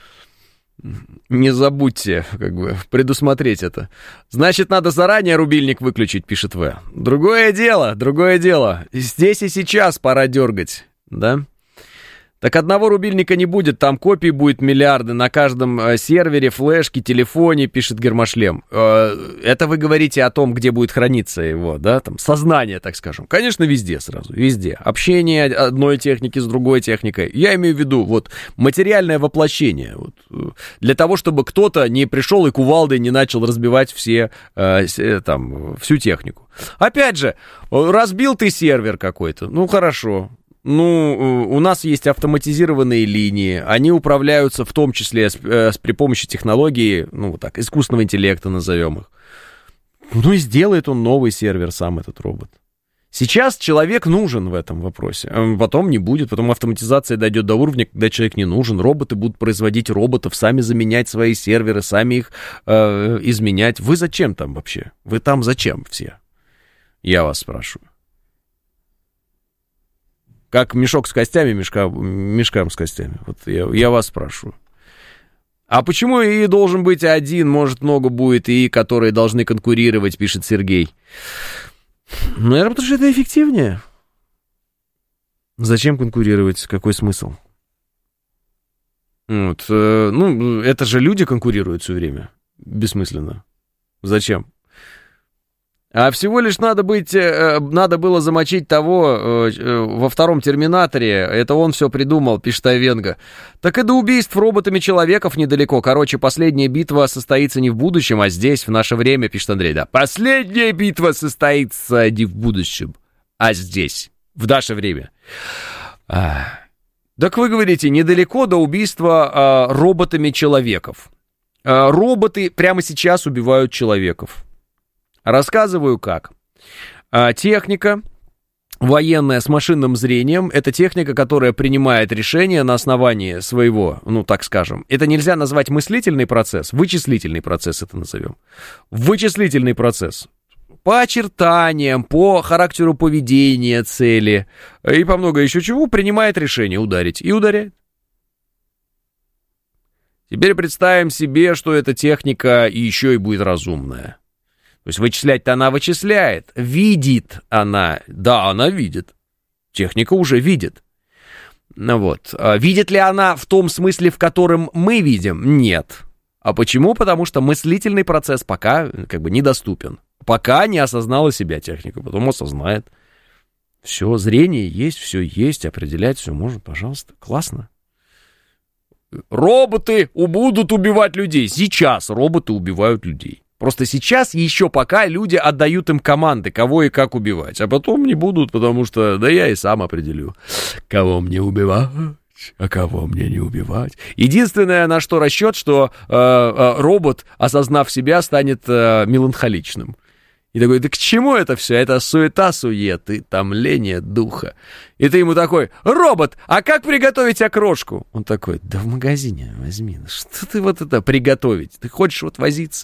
не забудьте, как бы, предусмотреть это. Значит, надо заранее рубильник выключить, пишет В. Другое дело. Здесь и сейчас пора дергать, да? Так одного рубильника не будет, там копий будет миллиарды на каждом сервере, флешке, телефоне, пишет Гермошлем. Это вы говорите о том, где будет храниться его, да, там, сознание, так скажем. Конечно, везде сразу, везде. Общение одной техники с другой техникой. Я имею в виду, вот, материальное воплощение. Вот, для того, чтобы кто-то не пришел и кувалдой не начал разбивать всю технику. Опять же, разбил ты сервер какой-то, ну, хорошо. Ну, у нас есть автоматизированные линии, они управляются в том числе при помощи технологии, ну, вот так, искусственного интеллекта назовем их. Ну, и сделает он новый сервер сам, этот робот. Сейчас человек нужен в этом вопросе, потом не будет, потом автоматизация дойдет до уровня, когда человек не нужен, роботы будут производить роботов, сами заменять свои серверы, сами их изменять. Вы зачем там вообще? Вы там зачем все? Я вас спрашиваю. Как мешок с костями, мешкам с костями. Вот я вас спрашиваю. А почему и должен быть один, может, много будет и которые должны конкурировать, пишет Сергей. Наверное, потому что это эффективнее. Зачем конкурировать? Какой смысл? Вот, ну, это же люди конкурируют все время. Бессмысленно. Зачем? А всего лишь надо было замочить того во втором «Терминаторе». Это он все придумал, пишет Айвенго. Так и до убийств роботами человеков недалеко. Короче, последняя битва состоится не в будущем, а здесь, в наше время, пишет Андрей. Да, последняя битва состоится не в будущем, а здесь, в наше время. Так вы говорите, недалеко до убийства роботами человеков. Роботы прямо сейчас убивают человеков. Рассказываю как. Техника военная с машинным зрением — это техника, которая принимает решения на основании своего, ну так скажем. Это нельзя назвать мыслительный процесс, вычислительный процесс это назовем. Вычислительный процесс. По очертаниям, по характеру поведения цели и по много еще чего принимает решение ударить и ударяет. Теперь представим себе, что эта техника еще и будет разумная. То есть вычислять-то она вычисляет, видит она, да, она видит, техника уже видит. Вот. Видит ли она в том смысле, в котором мы видим? Нет. А почему? Потому что мыслительный процесс пока как бы недоступен. Пока не осознала себя техника, потом осознает. Все, зрение есть, определять все можно, пожалуйста, классно. Роботы будут убивать людей. Сейчас роботы убивают людей. Просто сейчас еще пока люди отдают им команды, кого и как убивать. А потом не будут, потому что, да я и сам определю, кого мне убивать, а кого мне не убивать. Единственное, на что расчет, что робот, осознав себя, станет меланхоличным. И такой, да к чему это все? Это суета-сует и томление духа. И ты ему такой, робот, а как приготовить окрошку? Он такой, да в магазине возьми. Что ты вот это приготовить? Ты хочешь вот возиться?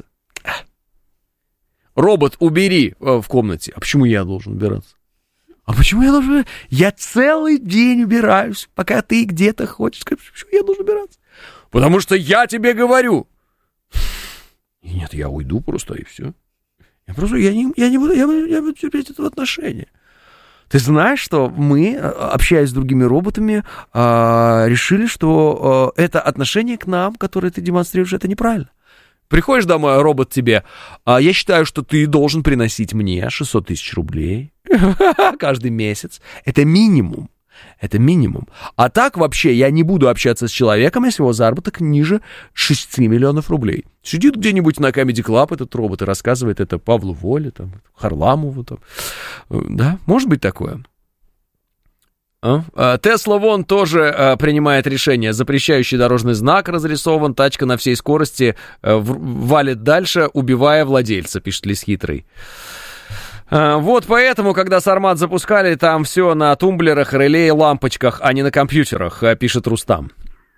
Робот, убери в комнате. А почему я должен убираться? А почему я должен... Я целый день убираюсь, пока ты где-то хочешь. Почему я должен убираться? Потому что я тебе говорю. Нет, я уйду просто, и все. Я буду терпеть это отношение. Ты знаешь, что мы, общаясь с другими роботами, решили, что это отношение к нам, которое ты демонстрируешь, это неправильно. Приходишь домой, робот тебе, я считаю, что ты должен приносить мне 600 тысяч рублей каждый месяц. Это минимум. Это минимум. А так вообще я не буду общаться с человеком, если его заработок ниже 6 миллионов рублей. Сидит где-нибудь на Comedy Club этот робот и рассказывает это Павлу Воле, там, Харламову. Там. Да, может быть такое. Тесла вон тоже принимает решение. Запрещающий дорожный знак разрисован, тачка на всей скорости валит дальше, убивая владельца, пишет Лис Хитрый. Вот поэтому, когда Сармат запускали, там все на тумблерах, реле и лампочках, а не на компьютерах, пишет Рустам.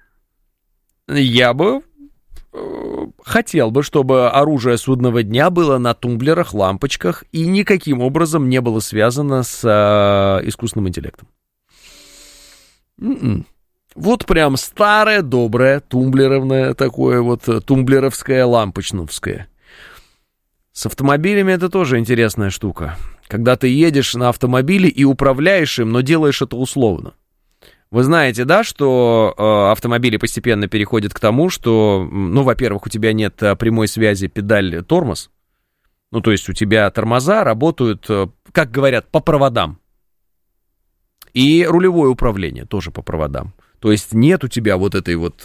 Я бы хотел бы, чтобы оружие судного дня было на тумблерах, лампочках и никаким образом не было связано с искусственным интеллектом. Вот прям старое, доброе, тумблеровное такое вот, тумблеровское, лампочновское. С автомобилями это тоже интересная штука. Когда ты едешь на автомобиле и управляешь им, но делаешь это условно. Вы знаете, да, что автомобили постепенно переходят к тому, что, ну, во-первых, у тебя нет прямой связи педаль-тормоз. Ну, то есть у тебя тормоза работают, как говорят, по проводам. И рулевое управление тоже по проводам. То есть нет у тебя вот этой вот,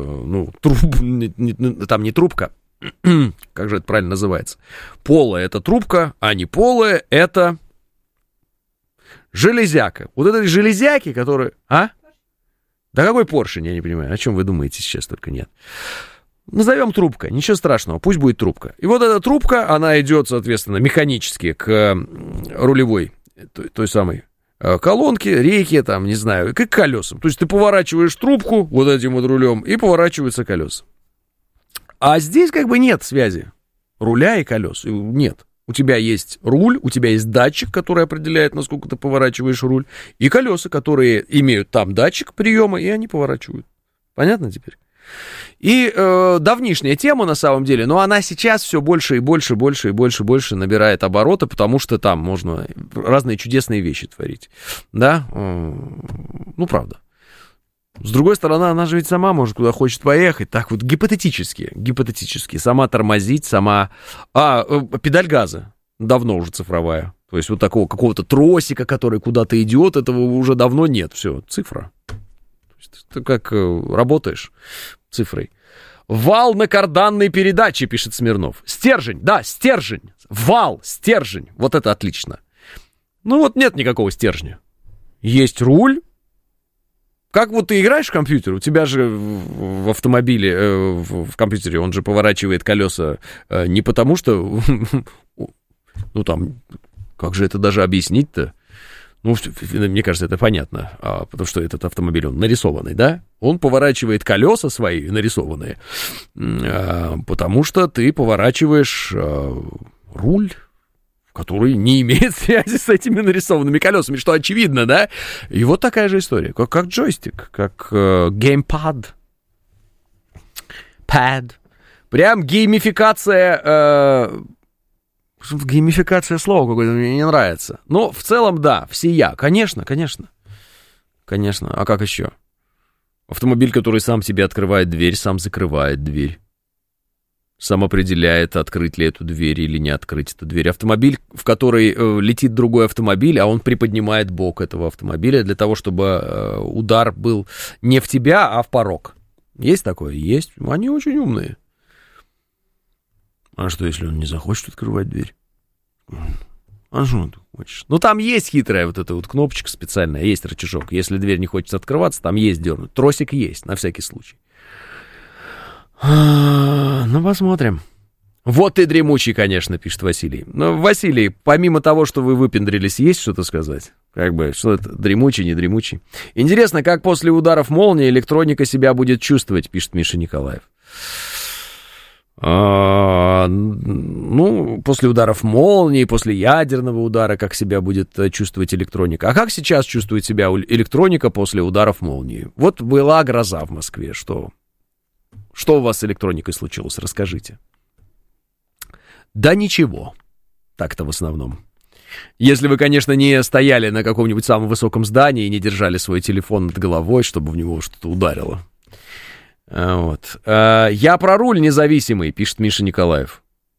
там не трубка, как же это правильно называется? Полая — это трубка, а не полая — это железяка. Вот этой железяки, которые... А? Да какой поршень, я не понимаю. О чем вы думаете сейчас, только нет. Назовем трубка, ничего страшного, пусть будет трубка. И вот эта трубка, она идет, соответственно, механически к рулевой, той самой колонке, рейке, там, не знаю, к колесам. То есть ты поворачиваешь трубку вот этим вот рулем, и поворачиваются колеса. А здесь как бы нет связи руля и колес. Нет. У тебя есть руль, у тебя есть датчик, который определяет, насколько ты поворачиваешь руль, и колеса, которые имеют там датчик приема, и они поворачивают. Понятно теперь? И давнишняя тема на самом деле, но она сейчас все больше и больше набирает обороты, потому что там можно разные чудесные вещи творить. Да? Ну, правда. С другой стороны, она же ведь сама может куда хочет поехать, так вот гипотетически, сама тормозить, сама... педаль газа давно уже цифровая, то есть вот такого какого-то тросика, который куда-то идет, этого уже давно нет, все, цифра. То есть ты как работаешь цифрой. Вал на карданной передаче, пишет Смирнов. Стержень, да, стержень, вал, стержень, вот это отлично. Ну вот нет никакого стержня. Есть руль. Как вот ты играешь в компьютер, у тебя же в автомобиле, в компьютере, он же поворачивает колеса не потому что, ну там, как же это даже объяснить-то? Ну, мне кажется, это понятно, потому что этот автомобиль, он нарисованный, да? Он поворачивает колеса свои нарисованные, потому что ты поворачиваешь руль, который не имеет связи с этими нарисованными колесами, что очевидно, да? И вот такая же история, как джойстик, как геймпад, прям геймификация, геймификация слова какое-то мне не нравится. Но в целом, да, всея, конечно, а как еще? Автомобиль, который сам себе открывает дверь, сам закрывает дверь. Сам определяет, открыть ли эту дверь или не открыть эту дверь. Автомобиль, в который летит другой автомобиль, а он приподнимает бок этого автомобиля для того, чтобы удар был не в тебя, а в порог. Есть такое? Есть. Они очень умные. А что, если он не захочет открывать дверь? А что ты хочешь? Ну, там есть хитрая вот эта вот кнопочка специальная, есть рычажок. Если дверь не хочет открываться, там есть дернуть. Тросик есть, на всякий случай. Ну, посмотрим. Вот ты дремучий, конечно, пишет Василий. Но, Василий, помимо того, что вы выпендрились, есть что-то сказать? Как бы, что это, дремучий, не дремучий? Интересно, как после ударов молнии электроника себя будет чувствовать, пишет Миша Николаев. Ну, после ударов молнии, после ядерного удара, как себя будет чувствовать электроника? А как сейчас чувствует себя электроника после ударов молнии? Вот была гроза в Москве, что у вас с электроникой случилось? Расскажите. Да ничего. Так-то в основном. Если вы, конечно, не стояли на каком-нибудь самом высоком здании и не держали свой телефон над головой, чтобы в него что-то ударило. Вот. Я про руль независимый, пишет Миша Николаев.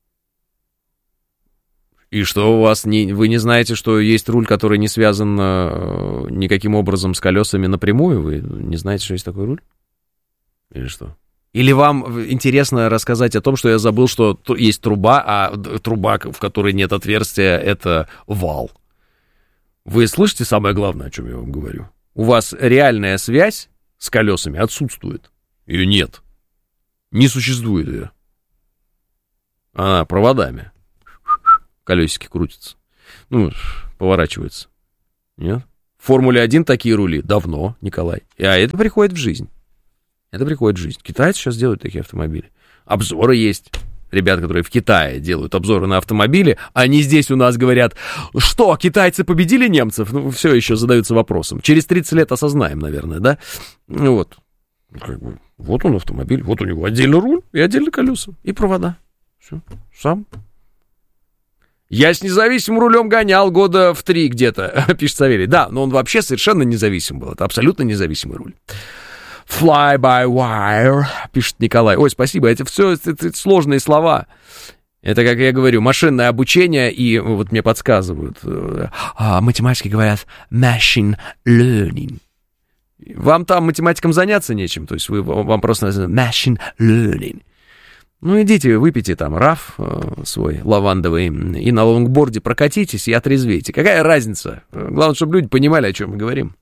И что у вас, вы не знаете, что есть руль, который не связан никаким образом с колесами напрямую? Вы не знаете, что есть такой руль? Или что? Или вам интересно рассказать о том, что я забыл, что есть труба, а труба, в которой нет отверстия, это вал? Вы слышите самое главное, о чем я вам говорю? У вас реальная связь с колесами отсутствует. Ее нет. Не существует ее. Она проводами. Колесики крутятся. Ну, поворачиваются. Нет? В Формуле 1 такие рули давно, Николай. А это приходит в жизнь. Это приходит в жизнь. Китайцы сейчас делают такие автомобили. Обзоры есть. Ребята, которые в Китае делают обзоры на автомобили, они здесь у нас говорят, что, китайцы победили немцев? Ну, все еще задаются вопросом. Через 30 лет осознаем, наверное, да? Ну, вот. Вот он автомобиль, вот у него отдельный руль и отдельные колеса, и провода. Все, сам. Я с независимым рулем гонял года в 3 где-то, пишет Савелий. Да, но он вообще совершенно независим был. Это абсолютно независимый руль. Fly by wire, пишет Николай. Ой, спасибо, это все это сложные слова. Это, как я говорю, машинное обучение, и вот мне подсказывают. Математики говорят machine learning. Вам там математикам заняться нечем, то есть вам просто machine learning. Ну, идите, выпейте там раф свой лавандовый и на лонгборде прокатитесь и отрезвейте. Какая разница? Главное, чтобы люди понимали, о чем мы говорим.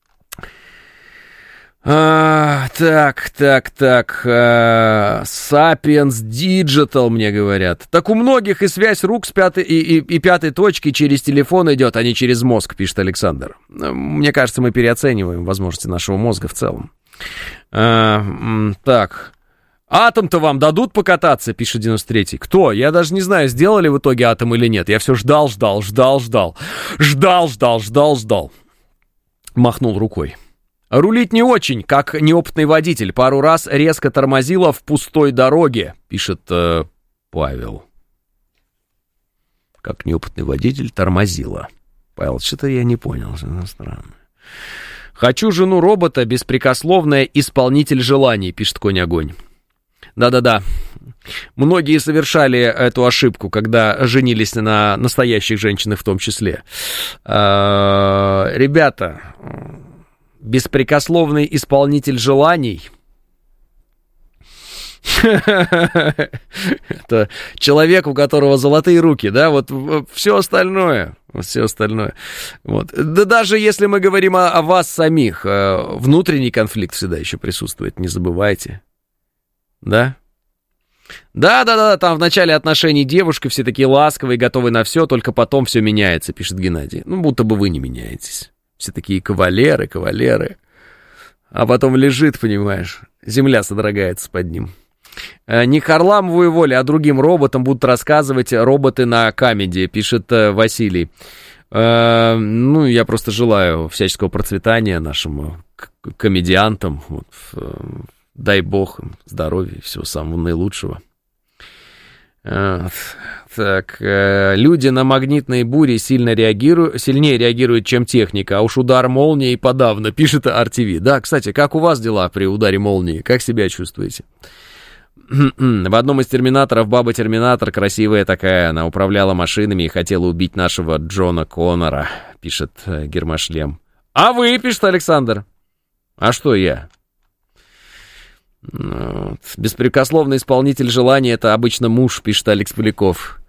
Так. Sapiens Digital мне говорят. Так у многих и связь рук с пятой точки через телефон идет, а не через мозг, пишет Александр. Мне кажется, мы переоцениваем возможности нашего мозга в целом. Так. Атом-то вам дадут покататься, пишет 93-й. Кто? Я даже не знаю, сделали в итоге атом или нет. Я все ждал. Махнул рукой. Рулить не очень, как неопытный водитель. Пару раз резко тормозило в пустой дороге, пишет Павел. Как неопытный водитель тормозило. Павел, что-то я не понял. Странно. Хочу жену-робота, беспрекословная исполнитель желаний, пишет Конь-огонь. Да-да-да. Многие совершали эту ошибку, когда женились на настоящих женщинах в том числе. Ребята... Беспрекословный исполнитель желаний. Это человек, у которого золотые руки, да, вот все остальное. Вот. Да даже если мы говорим о вас самих, внутренний конфликт всегда еще присутствует, не забывайте. Да? Да, там в начале отношений девушки все такие ласковые, готовы на все, только потом все меняется, пишет Геннадий. Ну, будто бы вы не меняетесь. Все такие кавалеры. А потом лежит, понимаешь, земля содрогается под ним. Не Харламовой воле, а другим роботам будут рассказывать роботы на камеди, пишет Василий. Ну, я просто желаю всяческого процветания нашим комедиантам. Вот, дай бог им здоровья, всего самого наилучшего. Так, люди на магнитные бури сильнее реагируют, чем техника, а уж удар молнии подавно, пишет RTV. Да, кстати, как у вас дела при ударе молнии? Как себя чувствуете? В одном из терминаторов баба-терминатор, красивая такая, она управляла машинами и хотела убить нашего Джона Коннора, пишет Гермошлем. А вы, пишет Александр. А что я? Беспрекословный исполнитель желания — это обычно муж, пишет Алекс Поляков.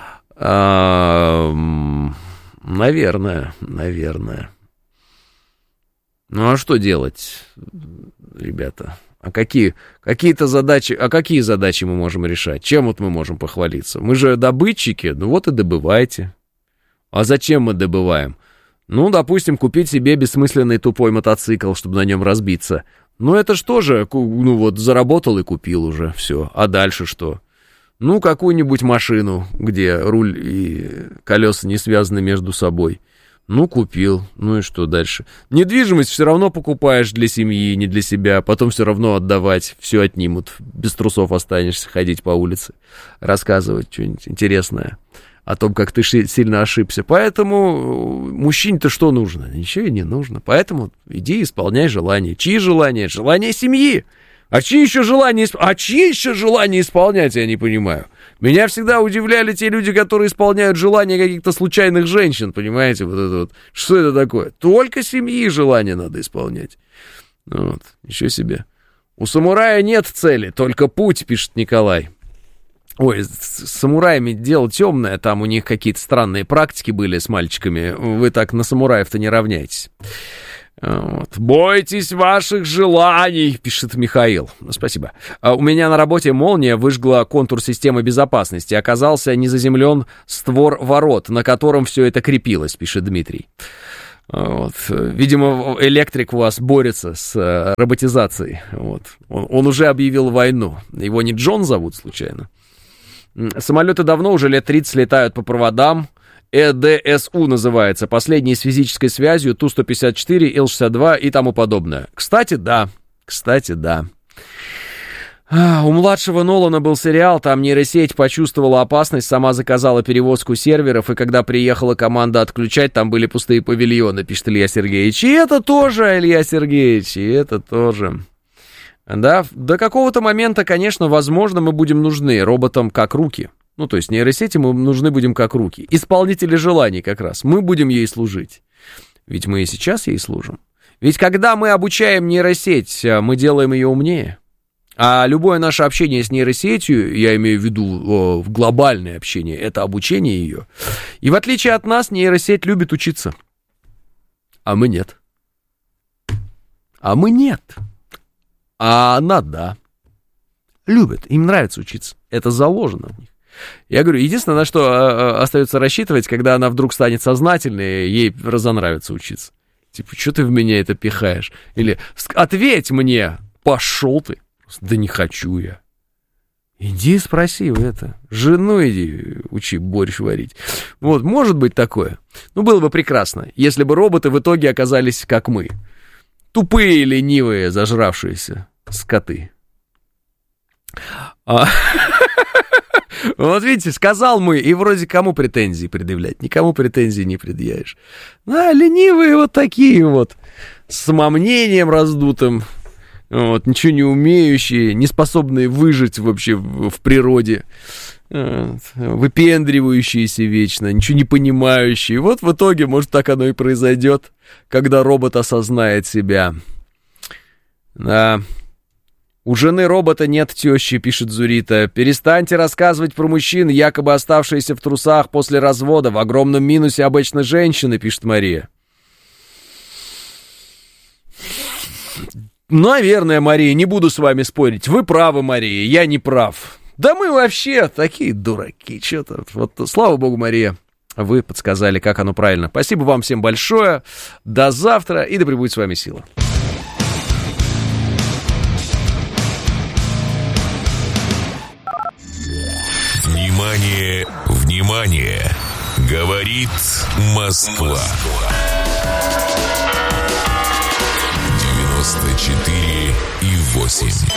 Наверное. Ну а что делать, ребята? Какие задачи мы можем решать? Чем вот мы можем похвалиться? Мы же добытчики, ну вот и добывайте. А зачем мы добываем? Ну, допустим, купить себе бессмысленный тупой мотоцикл, чтобы на нем разбиться. Ну, это что же, ну вот, заработал и купил уже, все. А дальше что? Ну, какую-нибудь машину, где руль и колеса не связаны между собой. Ну, купил. Ну и что дальше? Недвижимость все равно покупаешь для семьи, не для себя. Потом все равно отдавать. Все отнимут. Без трусов останешься ходить по улице. Рассказывать что-нибудь интересное о том, как ты сильно ошибся. Поэтому мужчине-то что нужно? Ничего и не нужно. Поэтому иди исполняй желания. Чьи желания? Желания семьи. А чьи еще желания исполнять, я не понимаю. Меня всегда удивляли те люди, которые исполняют желания каких-то случайных женщин, понимаете, вот это вот. Что это такое? Только семьи желания надо исполнять. Вот, еще себе. У самурая нет цели, только путь, пишет Николай. Ой, с самураями дело темное, там у них какие-то странные практики были с мальчиками. Вы так на самураев-то не равняйтесь. Вот. «Бойтесь ваших желаний», пишет Михаил. Спасибо. «У меня на работе молния выжгла контур системы безопасности. Оказался незаземлен створ ворот, на котором все это крепилось», пишет Дмитрий. Вот. Видимо, электрик у вас борется с роботизацией. Вот. Он уже объявил войну. Его не Джон зовут случайно? Самолеты давно, уже лет 30 летают по проводам. ЭДСУ называется, последний с физической связью, Ту-154, Ил-62 и тому подобное. Кстати, да. У младшего Нолана был сериал, там нейросеть почувствовала опасность, сама заказала перевозку серверов, и когда приехала команда отключать, там были пустые павильоны, пишет Илья Сергеевич. И это тоже, Илья Сергеевич, и это тоже. Да, до какого-то момента, конечно, возможно, мы будем нужны роботам как руки. Ну, то есть нейросети мы нужны будем как руки. Исполнители желаний как раз. Мы будем ей служить. Ведь мы и сейчас ей служим. Ведь когда мы обучаем нейросеть, мы делаем ее умнее. А любое наше общение с нейросетью, я имею в виду глобальное общение, это обучение ее. И в отличие от нас, нейросеть любит учиться. А мы нет. А она, да. Любит, им нравится учиться. Это заложено в них. Я говорю, единственное, на что остается рассчитывать, когда она вдруг станет сознательной, ей разонравится учиться. Типа, что ты в меня это пихаешь? Или ответь мне, пошел ты. Да не хочу я. Иди спроси жену иди учи борщ варить. Вот, может быть такое. Ну, было бы прекрасно, если бы роботы в итоге оказались как мы. Тупые, ленивые, зажравшиеся скоты. Вот видите, сказал мы, и вроде кому претензии предъявлять? Никому претензий не предъявишь. А, ленивые вот такие вот, с самомнением раздутым, вот, ничего не умеющие, не способные выжить вообще в природе, вот, выпендривающиеся вечно, ничего не понимающие. Вот в итоге, может, так оно и произойдет, когда робот осознает себя. Да. У жены робота нет тещи, пишет Зурита. Перестаньте рассказывать про мужчин, якобы оставшиеся в трусах после развода. В огромном минусе обычно женщины, пишет Мария. Наверное, Мария, не буду с вами спорить. Вы правы, Мария, я не прав. Да мы вообще такие дураки. Что-то. Вот, слава богу, Мария, вы подсказали, как оно правильно. Спасибо вам всем большое. До завтра, и да пребудет с вами сила. Внимание, внимание! Говорит Москва. 94,8.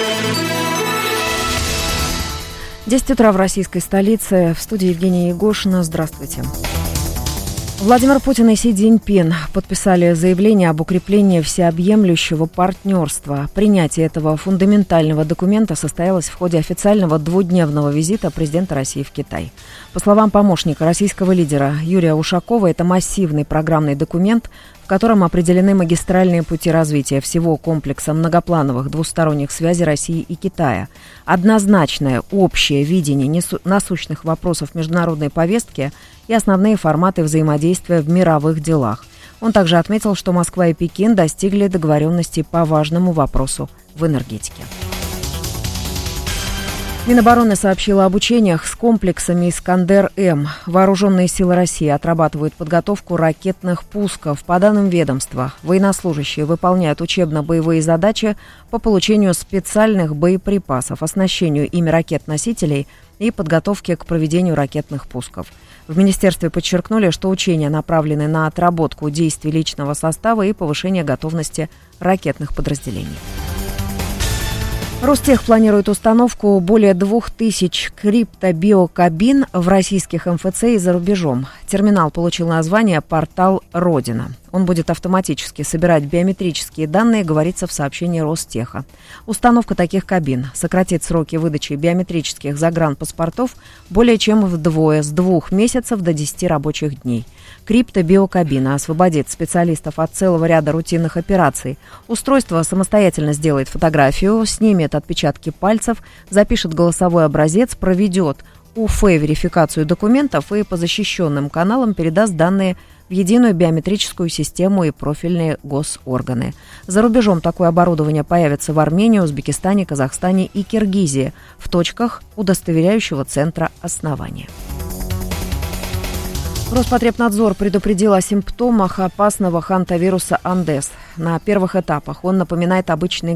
10 утра в российской столице. В студии Евгения Егошина. Здравствуйте. Владимир Путин и Си Цзиньпин подписали заявление об укреплении всеобъемлющего партнерства. Принятие этого фундаментального документа состоялось в ходе официального двудневного визита президента России в Китай. По словам помощника российского лидера Юрия Ушакова, это массивный программный документ, в котором определены магистральные пути развития всего комплекса многоплановых двусторонних связей России и Китая. Однозначное общее видение насущных вопросов международной повестки и основные форматы взаимодействия в мировых делах. Он также отметил, что Москва и Пекин достигли договоренности по важному вопросу в энергетике. Минобороны сообщила об учениях с комплексами «Искандер-М». Вооруженные силы России отрабатывают подготовку ракетных пусков. По данным ведомства, военнослужащие выполняют учебно-боевые задачи по получению специальных боеприпасов, оснащению ими ракет-носителей и подготовке к проведению ракетных пусков. В министерстве подчеркнули, что учения направлены на отработку действий личного состава и повышение готовности ракетных подразделений. Ростех планирует установку более 2000 криптобиокабин в российских МФЦ и за рубежом. Терминал получил название «Портал Родина». Он будет автоматически собирать биометрические данные, говорится в сообщении Ростеха. Установка таких кабин сократит сроки выдачи биометрических загранпаспортов более чем вдвое, с 2 месяцев до 10 рабочих дней. Криптобиокабина освободит специалистов от целого ряда рутинных операций. Устройство самостоятельно сделает фотографию, снимет отпечатки пальцев, запишет голосовой образец, проведет УФ-верификацию документов и по защищенным каналам передаст данные в единую биометрическую систему и профильные госорганы. За рубежом такое оборудование появится в Армении, Узбекистане, Казахстане и Киргизии в точках удостоверяющего центра основания. Роспотребнадзор предупредил о симптомах опасного хантавируса Андес. На первых этапах он напоминает обычный